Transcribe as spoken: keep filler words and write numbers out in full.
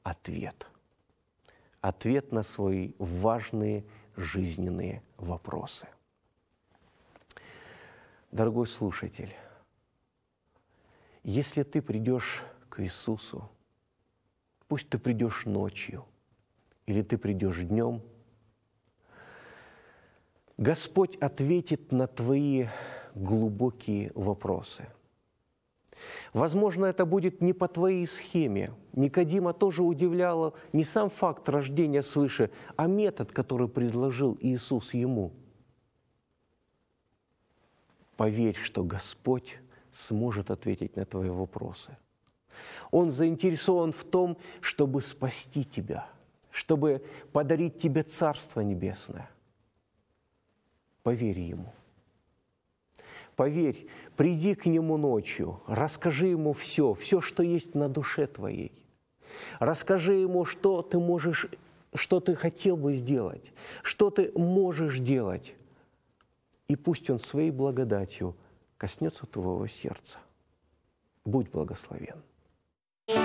ответ. Ответ на свои важные жизненные вопросы. Дорогой слушатель, если ты придешь к Иисусу, пусть ты придешь ночью или ты придешь днем, Господь ответит на твои глубокие вопросы. Возможно, это будет не по твоей схеме. Никодима тоже удивляло не сам факт рождения свыше, а метод, который предложил Иисус ему. Поверь, что Господь сможет ответить на твои вопросы. Он заинтересован в том, чтобы спасти тебя, чтобы подарить тебе Царство Небесное. Поверь Ему. Поверь, приди к Нему ночью, расскажи Ему все, все, что есть на душе твоей. Расскажи Ему, что ты можешь, что ты хотел бы сделать, что ты можешь делать. И пусть Он своей благодатью коснется твоего сердца. Будь благословен.